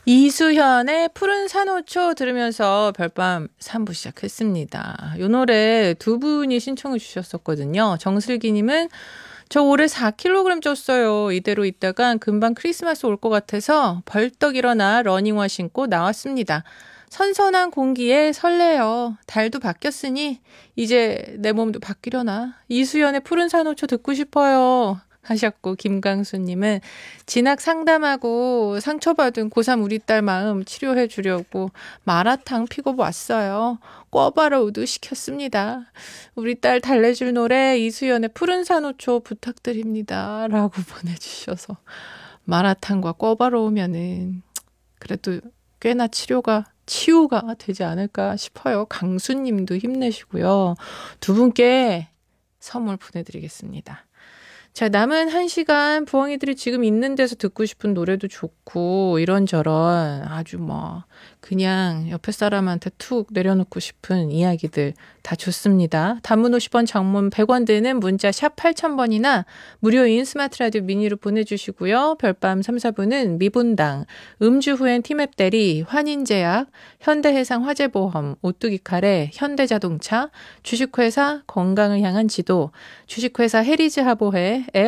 이수현의 푸른 산호초 들으면서 별밤 3부 시작했습니다. 이 노래 두 분이 신청해 주셨었거든요. 정슬기님은 저 올해 4kg 쪘어요. 이대로 있다가 금방 크리스마스 올 것 같아서 벌떡 일어나 러닝화 신고 나왔습니다. 선선한 공기에 설레요. 달도 바뀌었으니 이제 내 몸도 바뀌려나. 이수연의 푸른 산호초 듣고 싶어요. 하셨고, 김강수님은 진학 상담하고 상처받은 고3 우리 딸 마음 치료해 주려고 마라탕 픽업 왔어요. 꿔바로우도 시켰습니다. 우리 딸 달래줄 노래 이수연의 푸른 산호초 부탁드립니다. 라고 보내주셔서 마라탕과 꿔바로우면은 그래도 꽤나 치유가 되지 않을까 싶어요. 강수님도 힘내시고요. 두 분께 선물 보내드리겠습니다. 자, 남은 1시간 부엉이들이 지금 있는 데서 듣고 싶은 노래도 좋고 이런저런 아주 그냥 옆에 사람한테 툭 내려놓고 싶은 이야기들 다 좋습니다. 단문 50원, 장문 100원 드는 문자 샵 8000번이나 무료인 스마트 라디오 미니로 보내주시고요. 별밤 3, 4부는 미분당, 음주 후엔 티맵 대리, 환인제약, 현대해상 화재보험, 오뚜기 카레, 현대자동차, 주식회사 건강을 향한 지도, 주식회사 해리즈 하보회,